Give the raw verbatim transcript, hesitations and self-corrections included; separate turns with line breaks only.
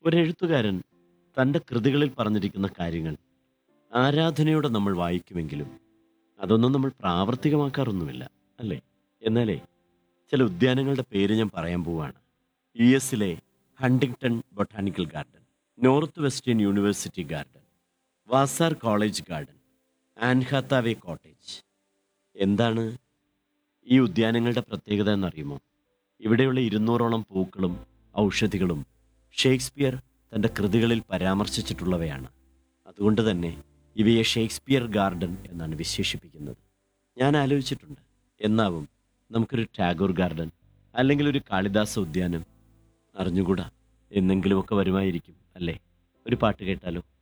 ഒരെഴുത്തുകാരൻ തൻ്റെ കൃതികളിൽ പറഞ്ഞിരിക്കുന്ന കാര്യങ്ങൾ ആരാധനയോടെ നമ്മൾ വായിക്കുമെങ്കിലും അതൊന്നും നമ്മൾ പ്രാവർത്തികമാക്കാറൊന്നുമില്ല, അല്ലേ? എന്നാലേ ചില ഉദ്യാനങ്ങളുടെ പേര് ഞാൻ പറയാൻ പോവാണ്. യു എസിലെ Huntington botanical garden, north western university garden, വാസാർ college garden, ആൻഹാത്താവേ cottage. എന്താണ് ഈ ഉദ്യാനങ്ങളുടെ പ്രത്യേകത എന്നറിയുമോ? ഇവിടെയുള്ള ഇരുന്നൂറോളം പൂക്കളും ഔഷധികളും ഷേക്സ്പിയർ തൻ്റെ കൃതികളിൽ പരാമർശിച്ചിട്ടുള്ളവയാണ്. അതുകൊണ്ട് തന്നെ ഇവയെ ഷേക്സ്പിയർ ഗാർഡൻ എന്നാണ് വിശേഷിപ്പിക്കുന്നത്. ഞാൻ ആലോചിച്ചിട്ടുണ്ട്, എന്നാവും നമുക്കൊരു ടാഗോർ ഗാർഡൻ അല്ലെങ്കിൽ ഒരു കാളിദാസ ഉദ്യാനം. അറിഞ്ഞുകൂടാ, എന്നെങ്കിലുമൊക്കെ വരുമായിരിക്കും, അല്ലേ? ഒരു പാട്ട് കേട്ടാലോ?